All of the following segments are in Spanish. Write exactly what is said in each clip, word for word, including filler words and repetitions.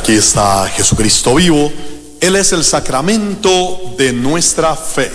Aquí está Jesucristo vivo. Él es el sacramento de nuestra fe.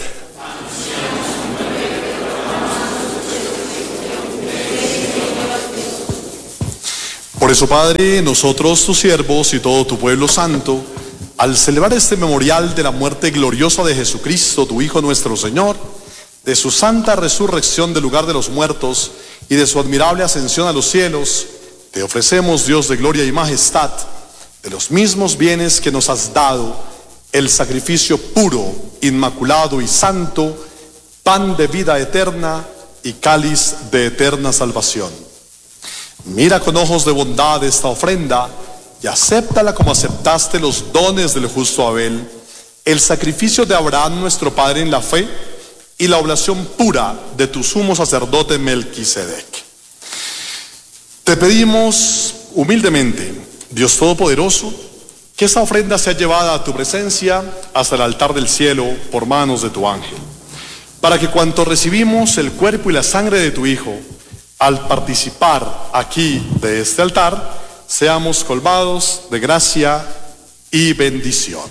Por eso, Padre, nosotros, tus siervos y todo tu pueblo santo, al celebrar este memorial de la muerte gloriosa de Jesucristo, tu Hijo nuestro Señor, de su santa resurrección del lugar de los muertos y de su admirable ascensión a los cielos, te ofrecemos, Dios de gloria y majestad, de los mismos bienes que nos has dado, el sacrificio puro, inmaculado y santo, pan de vida eterna y cáliz de eterna salvación. Mira con ojos de bondad esta ofrenda y acéptala como aceptaste los dones del justo Abel, el sacrificio de Abraham nuestro Padre en la fe y la oblación pura de tu sumo sacerdote Melquisedec. Te pedimos humildemente, Dios Todopoderoso, que esta ofrenda sea llevada a tu presencia hasta el altar del cielo por manos de tu ángel, para que cuanto recibimos el cuerpo y la sangre de tu Hijo, al participar aquí de este altar, seamos colmados de gracia y bendición.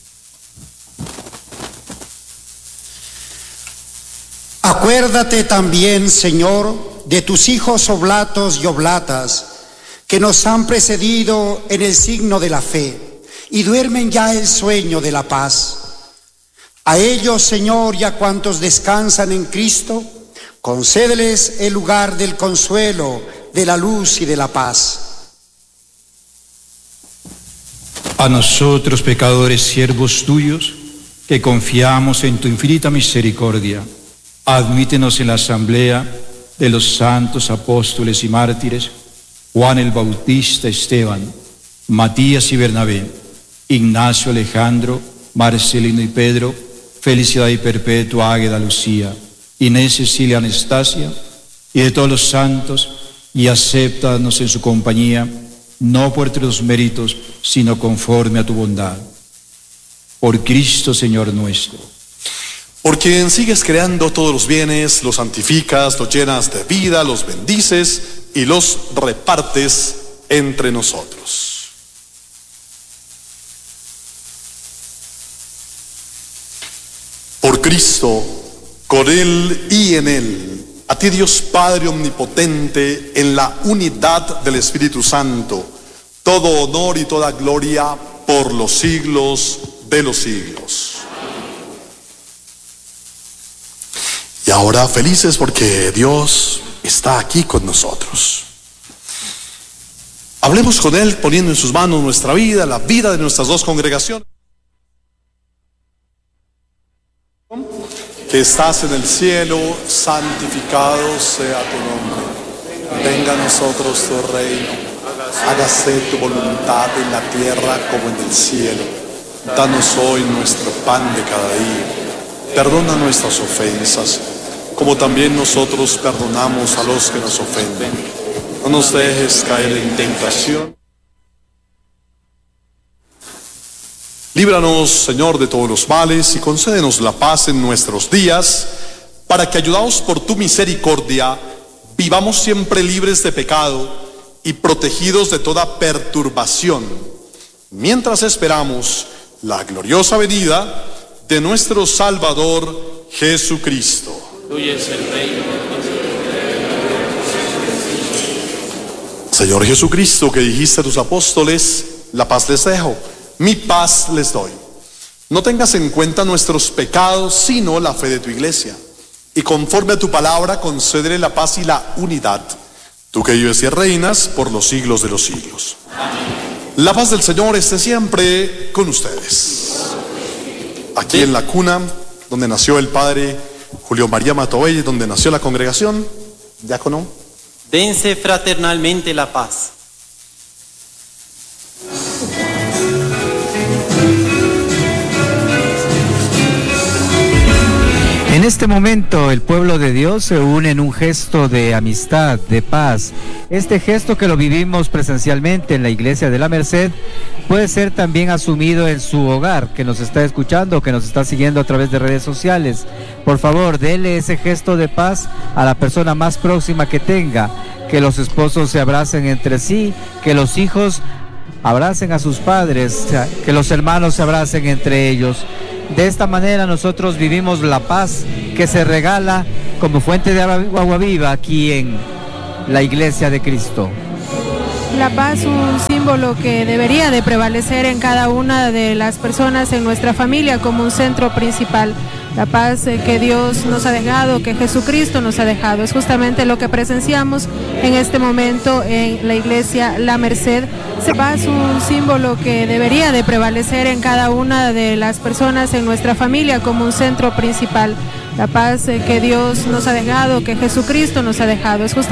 Acuérdate también, Señor, de tus hijos oblatos y oblatas, que nos han precedido en el signo de la fe, y duermen ya el sueño de la paz. A ellos, Señor, y a cuantos descansan en Cristo, concédeles el lugar del consuelo, de la luz y de la paz. A nosotros, pecadores, siervos tuyos, que confiamos en tu infinita misericordia, admítenos en la asamblea de los santos apóstoles y mártires, Juan el Bautista, Esteban, Matías y Bernabé, Ignacio, Alejandro, Marcelino y Pedro, Felicidad y Perpetua, Águeda, Lucía, Inés, Cecilia, Anastasia, y de todos los santos, y acéptanos en su compañía, no por tus méritos, sino conforme a tu bondad. Por Cristo, Señor nuestro. Por quien sigues creando todos los bienes, los santificas, los llenas de vida, los bendices y los repartes entre nosotros. Por Cristo, con Él y en Él, a ti Dios Padre omnipotente, en la unidad del Espíritu Santo, todo honor y toda gloria por los siglos de los siglos. Y ahora felices porque Dios está aquí con nosotros. Hablemos con Él poniendo en sus manos nuestra vida, la vida de nuestras dos congregaciones. Que estás en el cielo, santificado sea tu nombre. Venga a nosotros tu reino. Hágase tu voluntad en la tierra como en el cielo. Danos hoy nuestro pan de cada día. Perdona nuestras ofensas, como también nosotros perdonamos a los que nos ofenden. No nos dejes caer en tentación. Líbranos, Señor, de todos los males y concédenos la paz en nuestros días, para que, ayudados por tu misericordia, vivamos siempre libres de pecado y protegidos de toda perturbación, mientras esperamos la gloriosa venida de nuestro Salvador Jesucristo. Tuyo es el reino. Señor Jesucristo, que dijiste a tus apóstoles, la paz les dejo, mi paz les doy. No tengas en cuenta nuestros pecados, sino la fe de tu iglesia. Y conforme a tu palabra, concédele la paz y la unidad. Tú que vives y reinas por los siglos de los siglos. Amén. La paz del Señor esté siempre con ustedes. Aquí en la cuna, donde nació el Padre Julio María Matovey, donde nació la congregación, diácono. Dense fraternalmente la paz. En este momento el pueblo de Dios se une en un gesto de amistad, de paz. Este gesto que lo vivimos presencialmente en la iglesia de la Merced puede ser también asumido en su hogar, que nos está escuchando, que nos está siguiendo a través de redes sociales. Por favor, dele ese gesto de paz a la persona más próxima que tenga, que los esposos se abracen entre sí, que los hijos abracen a sus padres, que los hermanos se abracen entre ellos. De esta manera nosotros vivimos la paz que se regala como fuente de agua viva aquí en la Iglesia de Cristo. La paz, un símbolo que debería de prevalecer en cada una de las personas en nuestra familia como un centro principal. La paz que Dios nos ha dejado, que Jesucristo nos ha dejado. Es justamente lo que presenciamos en este momento en la Iglesia La Merced. La paz, un símbolo que debería de prevalecer en cada una de las personas en nuestra familia como un centro principal. La paz que Dios nos ha dejado, que Jesucristo nos ha dejado. Es justamente